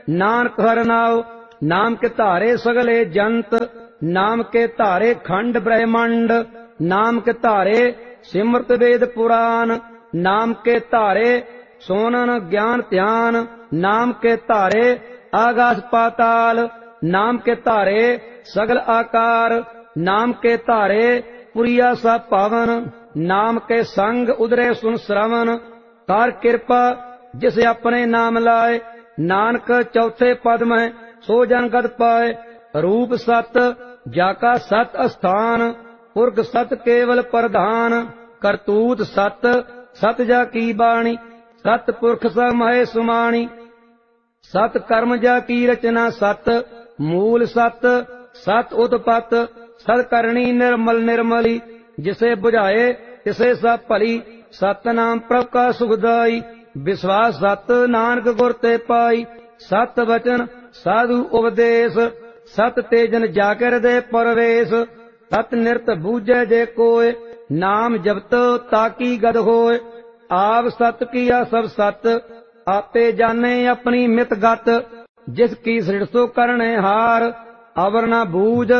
नानक हर नाव। नाम के धारे सगले जंत, नाम के धारे खंड ब्रह्मंड। नाम के धारे सिमरत वेद पुराण, नाम के धारे सोनन ज्ञान ध्यान। नाम के धारे आकाश पाताल, नाम के धारे सगल आकार। नाम के धारे पुरिया सा पावन, नाम के संग उदरे सुन श्रवण। कर कृपा जिस अपने नाम लाए, नानक चौथे पद में सो जन गत पाए। रूप सत जाका सत अस्थान, पुरख सत केवल प्रधान। करतूत सत सत जा की बाणी, सत पुरख स महे सुमाणी। सत कर्म जा की रचना सत, मूल सत सत उत्पत। सत करणी निर्मल निर्मली, जिसे बुझाए तिसे सब भली। सतनाम प्रभ का सुखदाई, विश्वास सत नानक गुर ते पाई। सत वचन साधु उपदेश, सत तेजन जाकर दे परवेश। सत निरत बूझे जे कोय, नाम जपत ताकी गद होय। आप सत किया सब सत, आपे जाने अपनी मित गत। जिसकी सृष्टि करने हार, अवर न बूझ